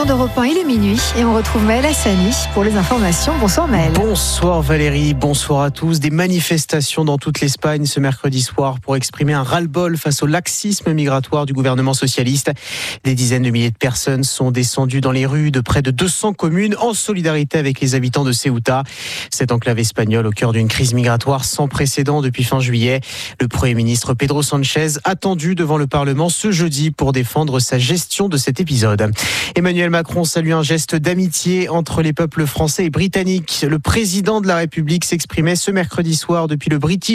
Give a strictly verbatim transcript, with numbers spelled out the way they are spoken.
d'Europe un, il est minuit et on retrouve Maël Hassani pour les informations. Bonsoir Maël. Bonsoir Valérie, bonsoir à tous. Des manifestations dans toute l'Espagne ce mercredi soir pour exprimer un ras-le-bol face au laxisme migratoire du gouvernement socialiste. Des dizaines de milliers de personnes sont descendues dans les rues de près de deux cents communes en solidarité avec les habitants de Ceuta. Cette enclave espagnole au cœur d'une crise migratoire sans précédent depuis fin juillet. Le Premier ministre Pedro Sánchez attendu devant le Parlement ce jeudi pour défendre sa gestion de cet épisode. Emmanuel Macron salue un geste d'amitié entre les peuples français et britanniques. Le président de la République s'exprimait ce mercredi soir depuis le British